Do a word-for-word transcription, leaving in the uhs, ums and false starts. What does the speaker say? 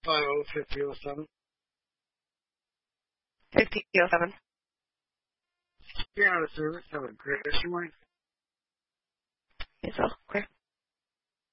five oh fifty oh seven. fifty oh seven. You're out of service. Have a great rest of your morning. Yes, sir. Okay.